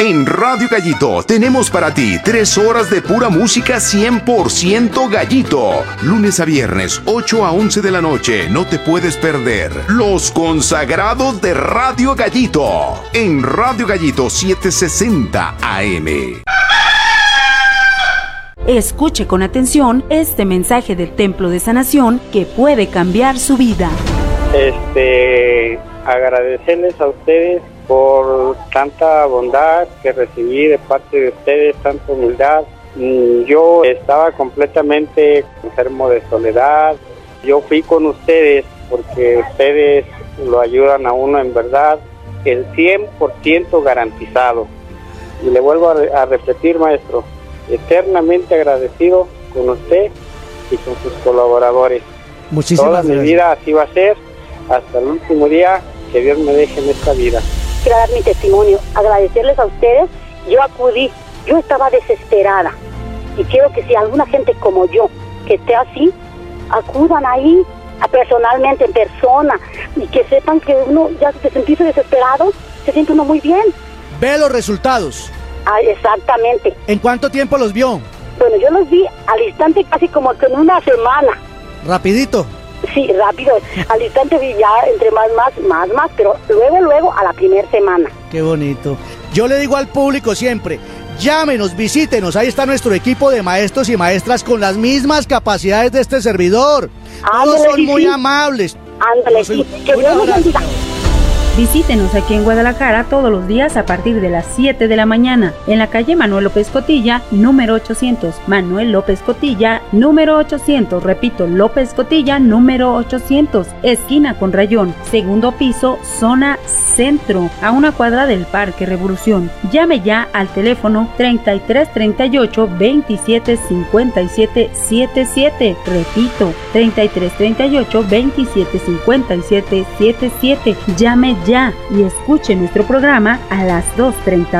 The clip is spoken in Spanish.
En Radio Gallito tenemos para ti 3 horas de pura música 100% Gallito. Lunes a viernes, 8 a 11 de la noche. No te puedes perder Los Consagrados de Radio Gallito. En Radio Gallito 760 AM. Escuche con atención este mensaje del Templo de Sanación que puede cambiar su vida. Agradecerles a ustedes por tanta bondad que recibí de parte de ustedes, tanta humildad. Yo estaba completamente enfermo de soledad. Yo fui con ustedes porque ustedes lo ayudan a uno en verdad, el 100% garantizado. Y le vuelvo a repetir, maestro, eternamente agradecido con usted y con sus colaboradores. Muchísimas gracias. Toda mi vida así va a ser, hasta el último día que Dios me deje en esta vida. Quiero dar mi testimonio, agradecerles a ustedes. Yo acudí, yo estaba desesperada y quiero que si alguna gente como yo que esté así, acudan ahí personalmente, en persona, y que sepan que uno ya de sentirse desesperado, se siente uno muy bien. Ve los resultados. Exactamente. ¿En cuánto tiempo los vio? Bueno, yo los vi al instante, casi como que en una semana. ¿Rapidito? Sí, rápido. Al instante vi ya entre más, pero luego a la primera semana. Qué bonito. Yo le digo al público siempre, llámenos, visítenos, ahí está nuestro equipo de maestros y maestras con las mismas capacidades de este servidor. Todos son muy amables. Ándale, sí. Que Dios los bendiga. Visítenos aquí en Guadalajara todos los días a partir de las 7 de la mañana en la calle Manuel López Cotilla, número 800. Manuel López Cotilla, número 800. Repito, López Cotilla, número 800. Esquina con Rayón, segundo piso, zona centro, a 1 cuadra del Parque Revolución. Llame ya al teléfono 3338 27 57 77. Repito, 3338 27 57 77. Llame ya y escuche nuestro programa a las 2:30